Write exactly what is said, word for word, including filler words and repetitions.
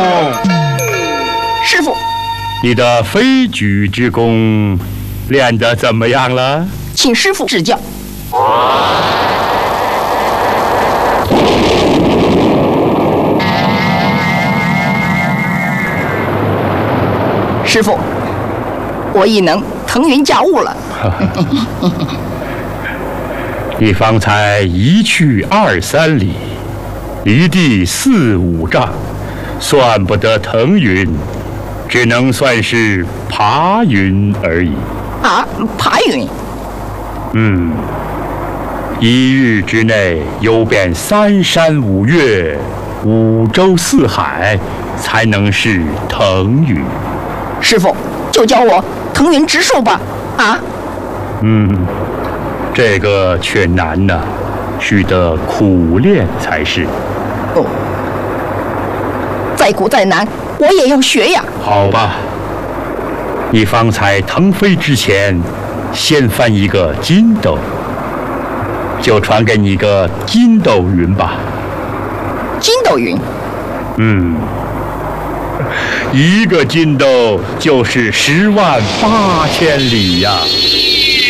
师傅， 你的飞举之功练得怎么样了？ 请师傅指教。师傅，我已能腾云驾雾了。 你方才一去二三里，离地四五丈，算不得腾云，只能算是爬云而已。 啊，爬云？ 嗯，一日之内游遍三山五岳、五洲四海，才能是腾云。 师傅，就教我腾云直术吧。啊？ 嗯，这个却难呐，须得苦练才是。 哦，再苦再难，我也要学呀。 好吧，你方才腾飞之前，先翻一个筋斗，就传给你个筋斗云吧。 筋斗云？ 嗯，一个筋斗就是十万八千里呀。